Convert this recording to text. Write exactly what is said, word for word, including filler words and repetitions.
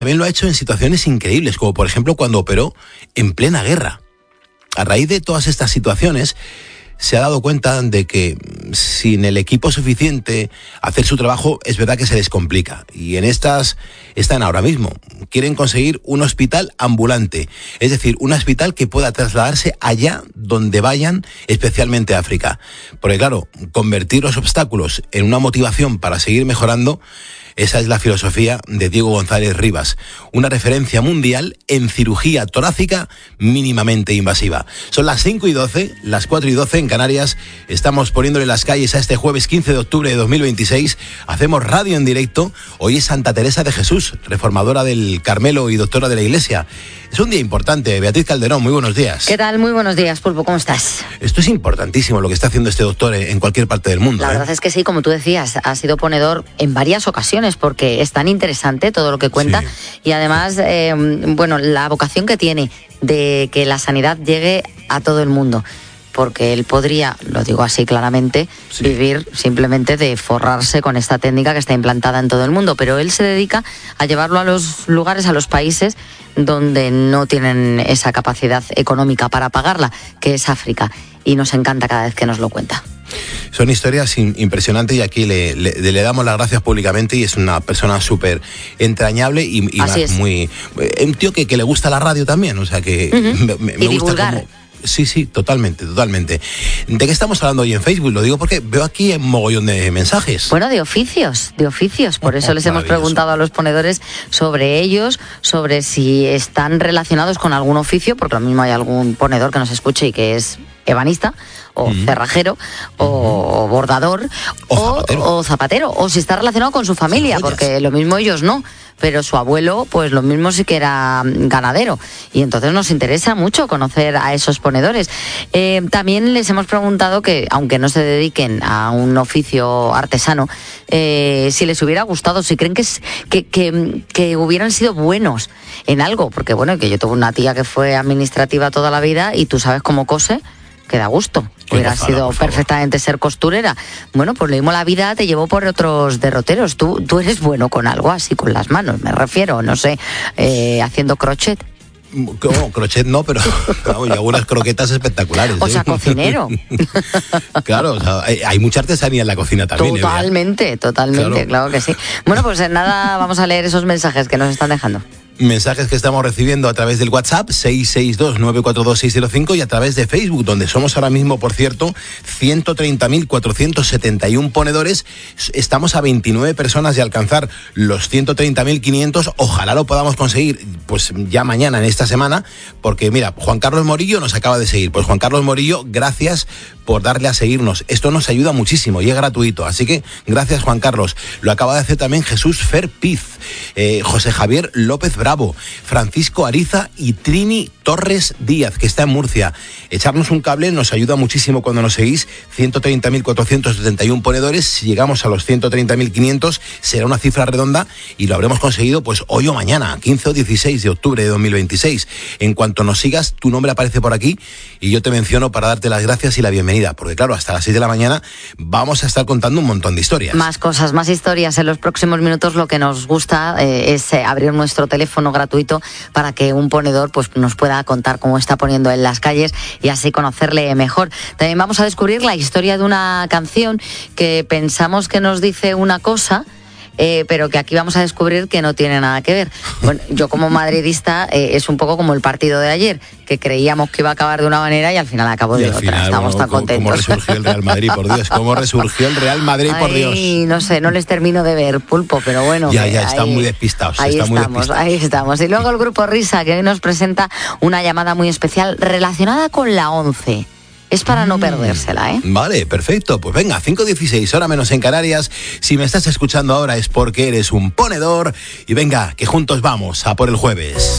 También lo ha hecho en situaciones increíbles, como por ejemplo cuando operó en plena guerra. A raíz de todas estas situaciones, se ha dado cuenta de que sin el equipo suficiente hacer su trabajo es verdad que se les complica. Y en estas están ahora mismo. Quieren conseguir un hospital ambulante, es decir, un hospital que pueda trasladarse allá donde vayan, especialmente a África. Porque claro, convertir los obstáculos en una motivación para seguir mejorando, esa es la filosofía de Diego González Rivas, una referencia mundial en cirugía torácica mínimamente invasiva. Son las cinco y doce, las cuatro y doce en Canarias. Estamos poniéndole las calles a este jueves quince de octubre de dos mil veintiséis. Hacemos radio en directo. Hoy es Santa Teresa de Jesús, reformadora del Carmelo y doctora de la Iglesia. Es un día importante. Beatriz Calderón, muy buenos días. ¿Qué tal? Muy buenos días, Pulpo. ¿Cómo estás? Esto es importantísimo lo que está haciendo este doctor en cualquier parte del mundo. La ¿eh? verdad es que sí, como tú decías, ha sido ponedor en varias ocasiones porque es tan interesante todo lo que cuenta sí. Y además, eh, bueno, la vocación que tiene de que la sanidad llegue a todo el mundo. Porque él podría, lo digo así claramente, sí. vivir simplemente de forrarse con esta técnica que está implantada en todo el mundo, pero él se dedica a llevarlo a los lugares, a los países donde no tienen esa capacidad económica para pagarla, que es África, y nos encanta cada vez que nos lo cuenta. Son historias impresionantes y aquí le, le, le damos las gracias públicamente y es una persona súper entrañable y, y más muy... Un tío que, que le gusta la radio también, o sea que uh-huh. me, me y gusta divulgar. Como... Sí, sí, totalmente, totalmente. ¿De qué estamos hablando hoy en Facebook? Lo digo porque veo aquí un mogollón de mensajes. Bueno, de oficios, de oficios. Por eso les hemos preguntado a los ponedores sobre ellos, sobre si están relacionados con algún oficio, porque lo mismo hay algún ponedor que nos escuche y que es ebanista, o mm. cerrajero, o, mm. o bordador, o, o, zapatero. o zapatero, o si está relacionado con su familia, porque lo mismo ellos no, pero su abuelo, pues lo mismo sí que era ganadero, y entonces nos interesa mucho conocer a esos ponedores. Eh, también les hemos preguntado que, aunque no se dediquen a un oficio artesano, eh, si les hubiera gustado, si creen que, que, que, que hubieran sido buenos en algo, porque bueno, que yo tuve una tía que fue administrativa toda la vida, y tú sabes cómo cose, que da gusto. Hubiera gozada, sido perfectamente ser costurera. Bueno, pues lo mismo la vida te llevó por otros derroteros. Tú, tú eres bueno con algo así, con las manos, me refiero, no sé, eh, haciendo crochet. No, crochet no, pero claro, y algunas croquetas espectaculares. O sea, ¿eh? Cocinero. Claro, o sea, hay, hay mucha artesanía en la cocina también. Totalmente, ¿eh? totalmente, claro. claro que sí. Bueno, pues nada, vamos a leer esos mensajes que nos están dejando. Mensajes que estamos recibiendo a través del WhatsApp seis seis dos, nueve cuatro dos, seis cero cinco y a través de Facebook, donde somos ahora mismo, por cierto, ciento treinta mil cuatrocientos setenta y uno ponedores. Estamos a veintinueve personas de alcanzar los ciento treinta mil quinientos. Ojalá lo podamos conseguir pues ya mañana, en esta semana, porque mira, Juan Carlos Morillo nos acaba de seguir. Pues Juan Carlos Morillo, gracias por darle a seguirnos. Esto nos ayuda muchísimo y es gratuito. Así que gracias, Juan Carlos. Lo acaba de hacer también Jesús Ferpiz, eh, José Javier López Bravo, Francisco Ariza y Trini Torres Díaz, que está en Murcia. Echarnos un cable nos ayuda muchísimo cuando nos seguís. ciento treinta mil cuatrocientos setenta y uno ponedores. Si llegamos a los ciento treinta mil quinientos será una cifra redonda y lo habremos conseguido pues hoy o mañana, quince o dieciséis de octubre de dos mil veintiséis. En cuanto nos sigas, tu nombre aparece por aquí y yo te menciono para darte las gracias y la bienvenida, porque claro, hasta las seis de la mañana vamos a estar contando un montón de historias. Más cosas, más historias. En los próximos minutos lo que nos gusta eh, es eh, abrir nuestro teléfono gratuito para que un ponedor pues nos pueda contar cómo está poniendo en las calles y así conocerle mejor. También vamos a descubrir la historia de una canción que pensamos que nos dice una cosa, Eh, pero que aquí vamos a descubrir que no tiene nada que ver. Bueno, yo como madridista eh, es un poco como el partido de ayer, que creíamos que iba a acabar de una manera y al final acabó de otra. Final, Estamos bueno, tan contentos. ¿Cómo resurgió el Real Madrid, por Dios? ¿Cómo resurgió el Real Madrid, por Dios? Ay, no sé, no les termino de ver, Pulpo, pero bueno. Ya, ya, están ahí, muy despistados. Ahí está estamos, muy despistados. ahí estamos. Y luego el Grupo Risa, que hoy nos presenta una llamada muy especial relacionada con la ONCE. Es para no perdérsela, ¿eh? Vale, perfecto. Pues venga, cinco dieciséis, hora menos en Canarias. Si me estás escuchando ahora es porque eres un ponedor. Y venga, que juntos vamos a por el jueves.